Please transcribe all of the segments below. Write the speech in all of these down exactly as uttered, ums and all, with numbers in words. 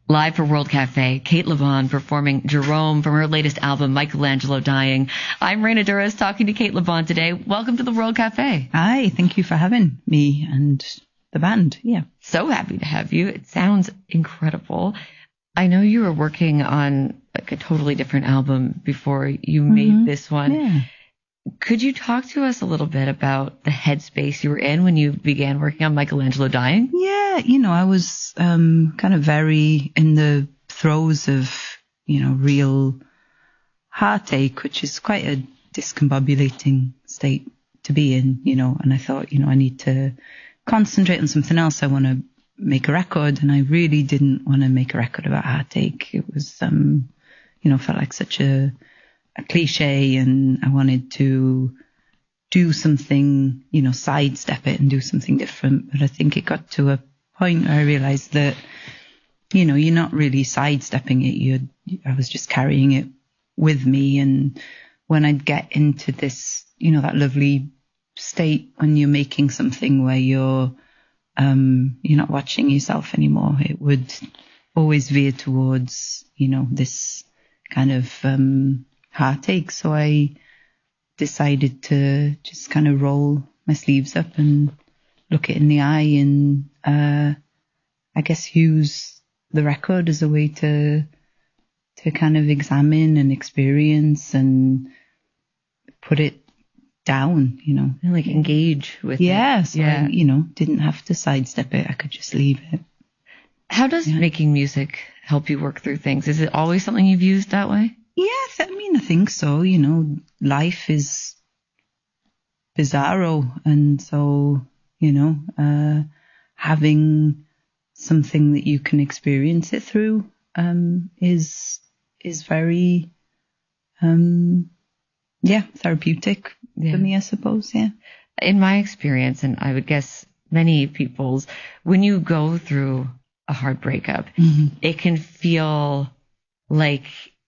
Live for World Cafe, Cate Le Bon performing Jerome from her latest album, Michelangelo Dying. I'm Reina Douras talking to Cate Le Bon today. Welcome to the World Cafe. Hi, thank you for having me and the band. Yeah. So happy to have you. It sounds incredible. I know you were working on like a totally different album before you mm-hmm. made this one. Yeah. Could you talk to us a little bit about the headspace you were in when you began working on Michelangelo Dying? Yeah, you know, I was um, kind of very in the throes of, you know, real heartache, which is quite a discombobulating state to be in, you know, and I thought, you know, I need to concentrate on something else. I want to make a record, and I really didn't want to make a record about heartache. It was, um, you know, felt like such a a cliche, and I wanted to do something, you know, sidestep it and do something different. But I think it got to a point where I realized that, you know, you're not really sidestepping it. You're, I was just carrying it with me. And when I'd get into this, you know, that lovely state when you're making something where you're, um, you're not watching yourself anymore, it would always veer towards, you know, this kind of, um, heartache. So I decided to just kind of roll my sleeves up and look it in the eye and uh I guess use the record as a way to to kind of examine and experience and put it down, you know. And like engage with yeah, it. so yeah. I, you know, didn't have to sidestep it. I could just leave it. How does yeah. making music help you work through things? Is it always something you've used that way? Yeah, I mean, I think so. You know, life is bizarro. And so, you know, uh, having something that you can experience it through um, is is very, um, yeah, therapeutic yeah. for me, I suppose, yeah. In my experience, and I would guess many people's, when you go through a hard breakup, mm-hmm. it can feel like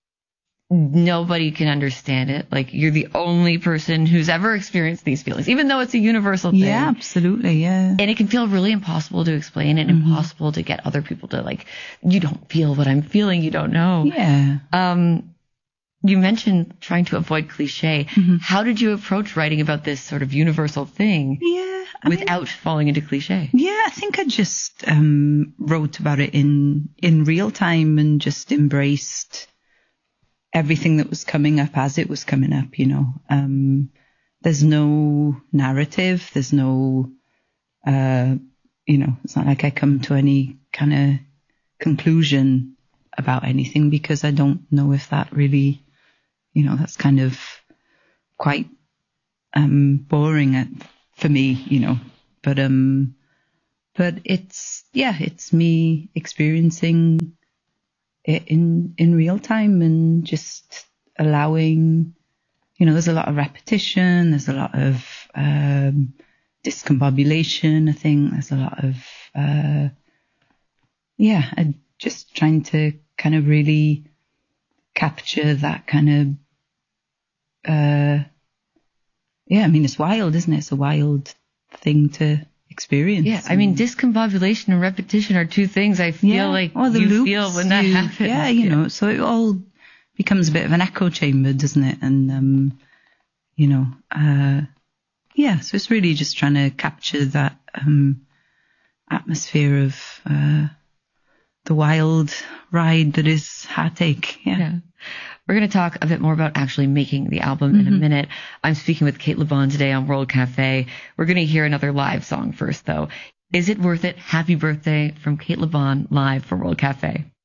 nobody can understand it. Like you're the only person who's ever experienced these feelings, even though it's a universal thing. Yeah, absolutely. Yeah. And it can feel really impossible to explain and mm-hmm. impossible to get other people to like, you don't feel what I'm feeling. You don't know. Yeah. Um, you mentioned trying to avoid cliche. Mm-hmm. How did you approach writing about this sort of universal thing? Yeah. I without mean, falling into cliche? Yeah, I think I just, um, wrote about it in, in real time and just embraced everything that was coming up as it was coming up, you know. Um, there's no narrative. There's no, uh, you know, it's not like I come to any kind of conclusion about anything because I don't know if that really, you know, that's kind of quite, um, boring at, for me, you know, but, um, but it's, yeah, it's me experiencing in in real time and just allowing, you know, there's a lot of repetition, there's a lot of um discombobulation, I think there's a lot of uh yeah and just trying to kind of really capture that kind of uh yeah I mean it's wild, isn't it? It's a wild thing to experience. Yeah, I mean, discombobulation and repetition are two things I feel yeah. like oh, the you loops, feel when that you, happens. Yeah, you yeah. know, so it all becomes a bit of an echo chamber, doesn't it? And, um, you know, uh, yeah, so it's really just trying to capture that um, atmosphere of uh, the wild ride that is heartache. Yeah. yeah. We're going to talk a bit more about actually making the album mm-hmm. in a minute. I'm speaking with Cate Le Bon today on World Cafe. We're going to hear another live song first, though. Is It Worth It? Happy Birthday from Cate Le Bon live for World Cafe.